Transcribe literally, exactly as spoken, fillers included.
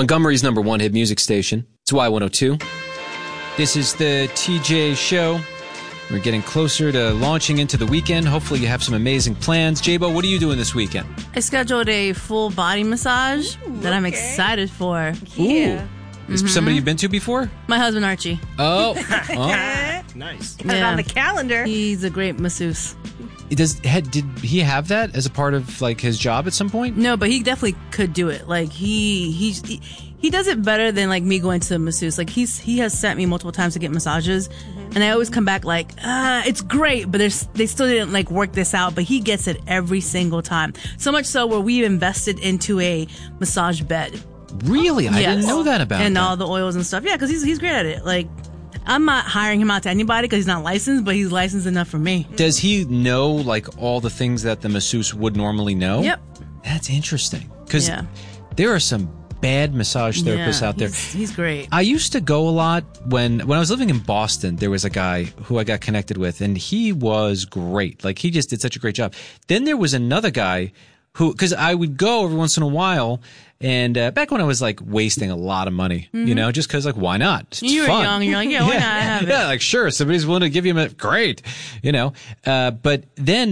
Montgomery's number one hit music station. It's Y one oh two. This is the T J Show. We're getting closer to launching into the weekend. Hopefully you have some amazing plans. J-Bo, what are you doing this weekend? I scheduled a full body massage Ooh, that I'm okay. excited for. Yeah. Ooh. Is mm-hmm. somebody you've been to before? My husband, Archie. Oh. oh. Nice. Put it on the calendar. He's a great masseuse. He does, had, did he have that as a part of like his job at some point? No, but he definitely could do it. Like he he's, he he does it better than like me going to the masseuse. Like he's he has sent me multiple times to get massages, mm-hmm. and I always come back like, ah, it's great, but there's they still didn't like work this out. But he gets it every single time. So much so where we invested into a massage bed. Really, I yes. didn't know that about and that. all the oils and stuff. Yeah, because he's he's great at it. Like. I'm not hiring him out to anybody because he's not licensed, but he's licensed enough for me. Does he know like all the things that the masseuse would normally know? Yep. That's interesting because yeah. there are some bad massage therapists yeah, out there. He's, he's great. I used to go a lot when when I was living in Boston. There was a guy who I got connected with, and he was great. Like he just did such a great job. Then there was another guy who, because I would go every once in a while. And uh, back when I was like wasting a lot of money, mm-hmm. you know, just because like, why not? It's you were fun. young, you're like, yeah, why yeah. not? I have it. Yeah, like sure, somebody's willing to give you a great, you know. Uh, but then